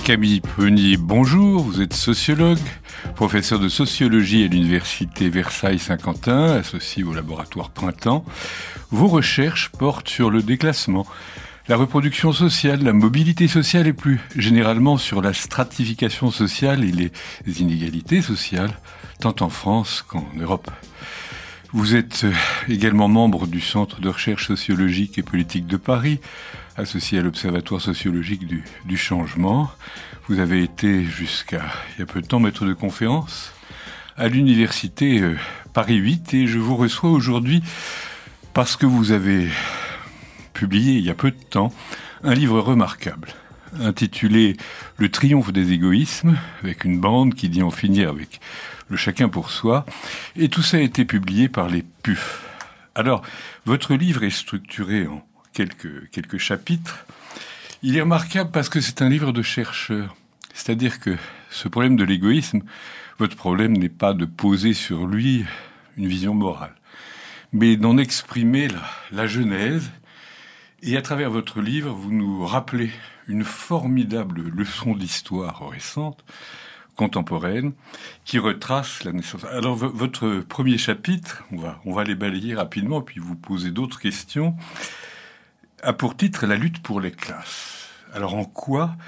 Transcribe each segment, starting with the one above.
Camille Peunier, bonjour, vous êtes sociologue, professeur de sociologie à l'université Versailles-Saint-Quentin, associé au laboratoire Printemps. Vos recherches portent sur le déclassement, la reproduction sociale, la mobilité sociale et plus généralement sur la stratification sociale et les inégalités sociales, tant en France qu'en Europe. Vous êtes également membre du Centre de recherche sociologique et politique de Paris, associé à l'Observatoire sociologique du changement. Vous avez été jusqu'à il y a peu de temps maître de conférence à l'université Paris 8 et je vous reçois aujourd'hui parce que vous avez publié il y a peu de temps un livre remarquable intitulé « Le triomphe des égoïsmes » avec une bande qui dit en finir avec le chacun pour soi, et tout ça a été publié par les PUF. Alors, votre livre est structuré en quelques chapitres. Il est remarquable parce que c'est un livre de chercheurs. C'est-à-dire que ce problème de l'égoïsme, votre problème n'est pas de poser sur lui une vision morale, mais d'en exprimer la genèse. Et à travers votre livre, vous nous rappelez une formidable leçon d'histoire récente, contemporaine, qui retrace la naissance. Alors, votre premier chapitre, on va les balayer rapidement, puis vous poser d'autres questions, a pour titre « La lutte pour les classes ». Alors, en quoi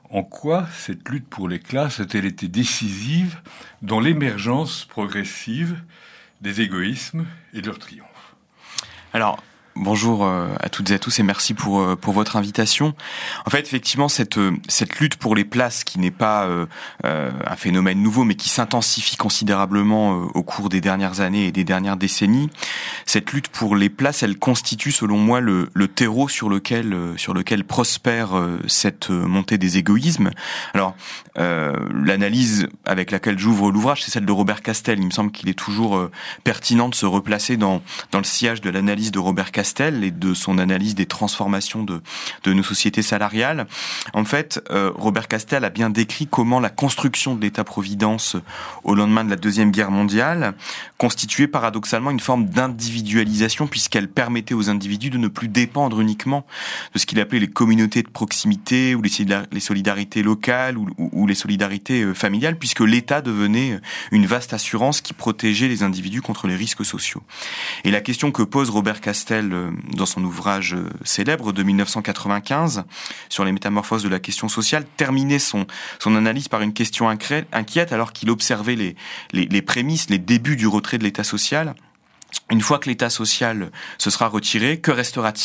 cette lutte pour les classes a-t-elle été décisive dans l'émergence progressive des égoïsmes et de leur triomphe ? Alors, bonjour à toutes et à tous et merci pour votre invitation. En fait, effectivement, cette lutte pour les places qui n'est pas un phénomène nouveau, mais qui s'intensifie considérablement au cours des dernières années et des dernières décennies, cette lutte pour les places, elle constitue, selon moi, le terreau sur lequel prospère cette montée des égoïsmes. Alors, l'analyse avec laquelle j'ouvre l'ouvrage, c'est celle de Robert Castel. Il me semble qu'il est toujours pertinent de se replacer dans le sillage de l'analyse de Robert Castel et de son analyse des transformations de nos sociétés salariales. En fait, Robert Castel a bien décrit comment la construction de l'État-providence au lendemain de la Deuxième Guerre mondiale constituait paradoxalement une forme d'individualisation puisqu'elle permettait aux individus de ne plus dépendre uniquement de ce qu'il appelait les communautés de proximité ou les solidarités locales ou les solidarités familiales puisque l'État devenait une vaste assurance qui protégeait les individus contre les risques sociaux. Et la question que pose Robert Castel dans son ouvrage célèbre de 1995 sur les métamorphoses de la question sociale, terminait son analyse par une question inquiète alors qu'il observait les prémices, les débuts du retrait de l'État social. Une fois que l'État social se sera retiré, que restera-t-il ?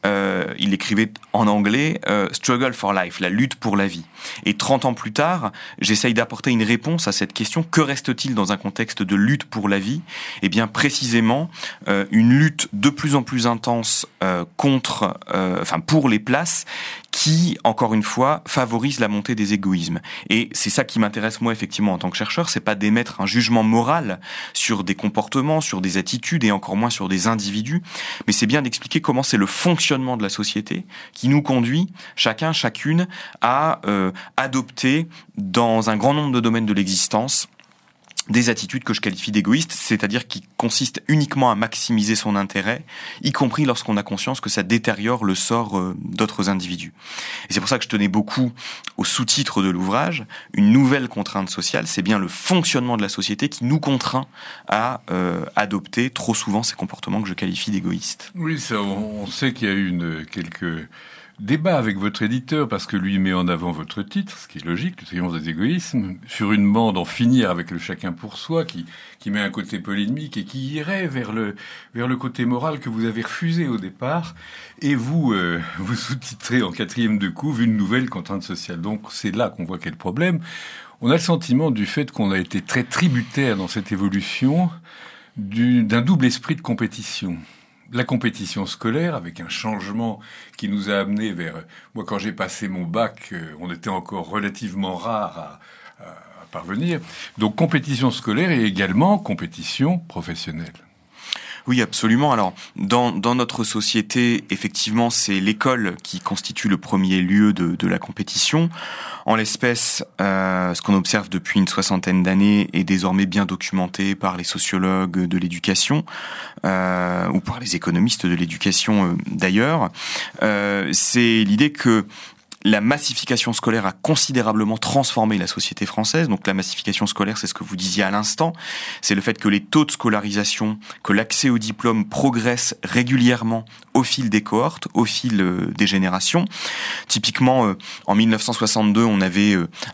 Il écrivait en anglais « Struggle for life », la lutte pour la vie. Et 30 ans plus tard, j'essaye d'apporter une réponse à cette question. Que reste-t-il dans un contexte de lutte pour la vie ? Eh bien, précisément, une lutte de plus en plus intense pour les places qui, encore une fois, favorise la montée des égoïsmes. Et c'est ça qui m'intéresse, moi, effectivement, en tant que chercheur, c'est pas d'émettre un jugement moral sur des comportements, sur des attitudes et encore moins sur des individus, mais c'est bien d'expliquer comment c'est le fonctionnement de la société qui nous conduit, chacun, chacune, à adopter dans un grand nombre de domaines de l'existence des attitudes que je qualifie d'égoïstes, c'est-à-dire qui consistent uniquement à maximiser son intérêt, y compris lorsqu'on a conscience que ça détériore le sort d'autres individus. Et c'est pour ça que je tenais beaucoup au sous-titre de l'ouvrage, une nouvelle contrainte sociale, c'est bien le fonctionnement de la société qui nous contraint à adopter trop souvent ces comportements que je qualifie d'égoïstes. Oui, ça, on sait qu'il y a eu quelques débat avec votre éditeur, parce que lui met en avant votre titre, ce qui est logique, le triomphe des égoïsmes, sur une bande en finir avec le chacun pour soi, qui met un côté polémique et qui irait vers le côté moral que vous avez refusé au départ, et vous sous-titrez en 4e de couve une nouvelle contrainte sociale. Donc c'est là qu'on voit quel problème. On a le sentiment du fait qu'on a été très tributaire dans cette évolution d'un double esprit de compétition. La compétition scolaire, avec un changement qui nous a amené vers... Moi, quand j'ai passé mon bac, on était encore relativement rares à parvenir. Donc, compétition scolaire et également compétition professionnelle. Oui, absolument. Alors, dans notre société, effectivement, c'est l'école qui constitue le premier lieu de la compétition. En l'espèce, ce qu'on observe depuis une 60aine d'années est désormais bien documenté par les sociologues de l'éducation ou par les économistes de l'éducation d'ailleurs. C'est l'idée que la massification scolaire a considérablement transformé la société française. Donc la massification scolaire, c'est ce que vous disiez à l'instant, c'est le fait que les taux de scolarisation, que l'accès au diplôme progresse régulièrement au fil des cohortes, au fil des générations. Typiquement, en 1962, on avait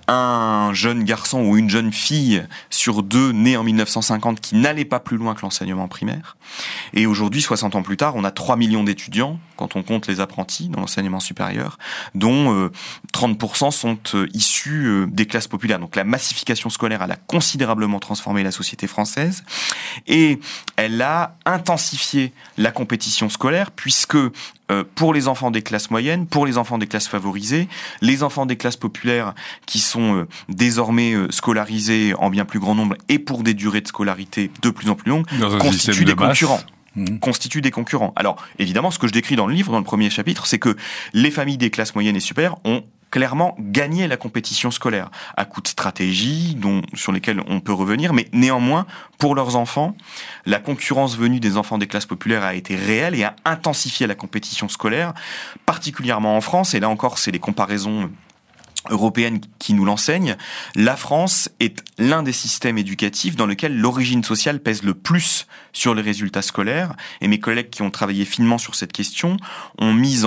un jeune garçon ou une jeune fille sur 2 nés en 1950 qui n'allait pas plus loin que l'enseignement primaire. Et aujourd'hui, 60 ans plus tard, on a 3 millions d'étudiants, quand on compte les apprentis dans l'enseignement supérieur, dont 30% sont issus des classes populaires. Donc la massification scolaire, elle a considérablement transformé la société française et elle a intensifié la compétition scolaire puisque pour les enfants des classes moyennes, pour les enfants des classes favorisées, les enfants des classes populaires qui sont désormais scolarisés en bien plus grand nombre et pour des durées de scolarité de plus en plus longues, constituent des concurrents. Constituent des concurrents. Alors, évidemment, ce que je décris dans le livre, dans le premier chapitre, c'est que les familles des classes moyennes et supérieures ont clairement gagné la compétition scolaire à coup de stratégies sur lesquelles on peut revenir, mais néanmoins, pour leurs enfants, la concurrence venue des enfants des classes populaires a été réelle et a intensifié la compétition scolaire, particulièrement en France, et là encore, c'est les comparaisons européenne qui nous l'enseigne. La France est l'un des systèmes éducatifs dans lequel l'origine sociale pèse le plus sur les résultats scolaires. Et mes collègues qui ont travaillé finement sur cette question ont mis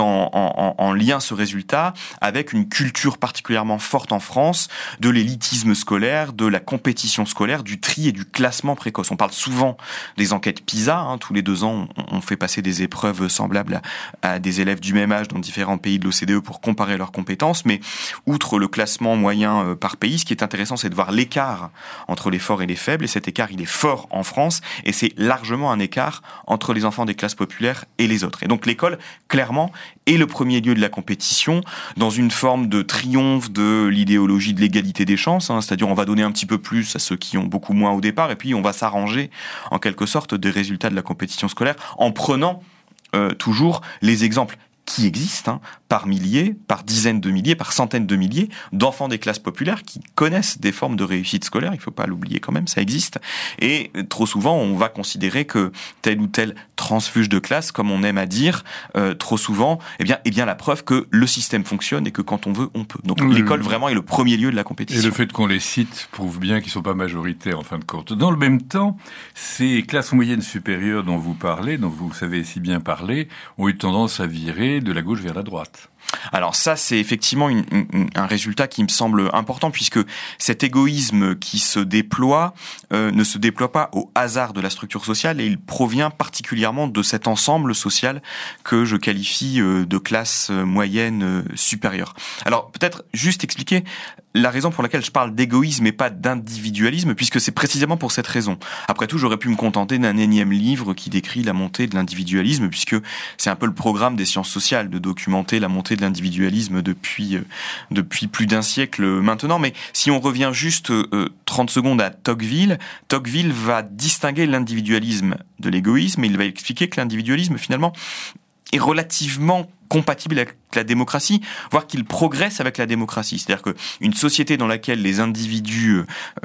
en lien ce résultat avec une culture particulièrement forte en France de l'élitisme scolaire, de la compétition scolaire, du tri et du classement précoce. On parle souvent des enquêtes PISA. Tous les 2 ans, on fait passer des épreuves semblables à des élèves du même âge dans différents pays de l'OCDE pour comparer leurs compétences. Mais outre le classement moyen par pays, ce qui est intéressant, c'est de voir l'écart entre les forts et les faibles, et cet écart, il est fort en France, et c'est largement un écart entre les enfants des classes populaires et les autres. Et donc l'école, clairement, est le premier lieu de la compétition, dans une forme de triomphe de l'idéologie de l'égalité des chances, c'est-à-dire on va donner un petit peu plus à ceux qui ont beaucoup moins au départ, et puis on va s'arranger, en quelque sorte, des résultats de la compétition scolaire, en prenant toujours les exemples qui existent, par milliers, par dizaines de milliers, par centaines de milliers d'enfants des classes populaires qui connaissent des formes de réussite scolaire, il ne faut pas l'oublier quand même, ça existe. Et trop souvent, on va considérer que tel ou tel transfuge de classe, comme on aime à dire, trop souvent, est bien la preuve que le système fonctionne et que quand on veut, on peut. Donc l'école vraiment est le premier lieu de la compétition. Et le fait qu'on les cite prouve bien qu'ils ne sont pas majoritaires en fin de compte. Dans le même temps, ces classes moyennes supérieures dont vous parlez, dont vous savez si bien parler, ont eu tendance à virer de la gauche vers la droite. Alors ça, c'est effectivement un résultat qui me semble important, puisque cet égoïsme qui se déploie ne se déploie pas au hasard de la structure sociale, et il provient particulièrement de cet ensemble social que je qualifie de classe moyenne supérieure. Alors peut-être juste expliquer la raison pour laquelle je parle d'égoïsme et pas d'individualisme, puisque c'est précisément pour cette raison. Après tout, j'aurais pu me contenter d'un énième livre qui décrit la montée de l'individualisme, puisque c'est un peu le programme des sciences sociales de documenter la montée de l'individualisme depuis plus d'un siècle maintenant. Mais si on revient juste 30 secondes à Tocqueville va distinguer l'individualisme de l'égoïsme, et il va expliquer que l'individualisme, finalement, est relativement compatible avec la démocratie, voire qu'il progresse avec la démocratie. C'est-à-dire que une société dans laquelle les individus,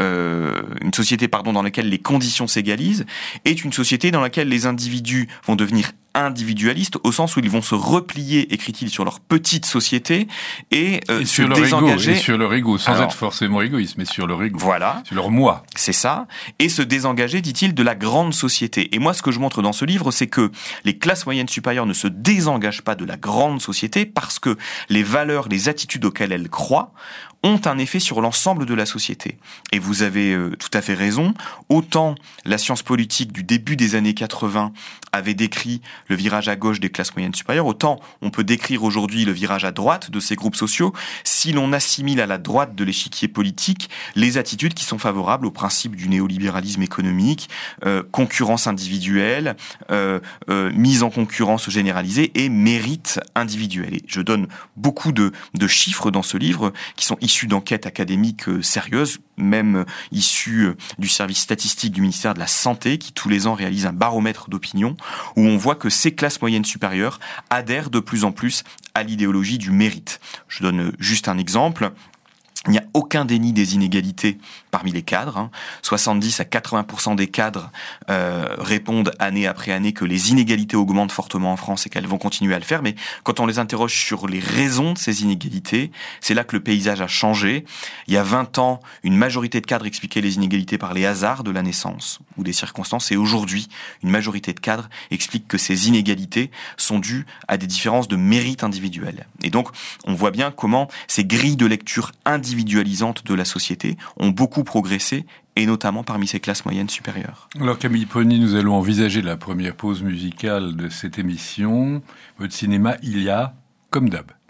dans laquelle les conditions s'égalisent, est une société dans laquelle les individus vont devenir individualistes, au sens où ils vont se replier, écrit-il, sur leur petite société et se désengager. Et sur leur ego, sans être forcément égoïste, mais sur leur ego. Voilà. Sur leur moi. C'est ça. Et se désengager, dit-il, de la grande société. Et moi, ce que je montre dans ce livre, c'est que les classes moyennes supérieures ne se désengagent pas de la grande société parce que les valeurs, les attitudes auxquelles elles croient ont un effet sur l'ensemble de la société. Et vous avez tout à fait raison. Autant la science politique du début des années 80 avait décrit le virage à gauche des classes moyennes supérieures, autant on peut décrire aujourd'hui le virage à droite de ces groupes sociaux si l'on assimile à la droite de l'échiquier politique les attitudes qui sont favorables au principe du néolibéralisme économique, concurrence individuelle, mise en concurrence généralisée et mérite individuel. Et je donne beaucoup de chiffres dans ce livre qui sont issus d'enquêtes académiques sérieuses, même issus du service statistique du ministère de la Santé, qui tous les ans réalise un baromètre d'opinion, où on voit que ces classes moyennes supérieures adhèrent de plus en plus à l'idéologie du mérite. Je donne juste un exemple. Il n'y a aucun déni des inégalités parmi les cadres. 70 à 80% des cadres répondent année après année que les inégalités augmentent fortement en France et qu'elles vont continuer à le faire. Mais quand on les interroge sur les raisons de ces inégalités, c'est là que le paysage a changé. Il y a 20 ans, une majorité de cadres expliquaient les inégalités par les hasards de la naissance ou des circonstances. Et aujourd'hui, une majorité de cadres explique que ces inégalités sont dues à des différences de mérite individuel. Et donc, on voit bien comment ces grilles de lecture individualisantes de la société ont beaucoup progressé, et notamment parmi ces classes moyennes supérieures. Alors Camille Pony, nous allons envisager la première pause musicale de cette émission. Votre cinéma, il y a comme d'hab.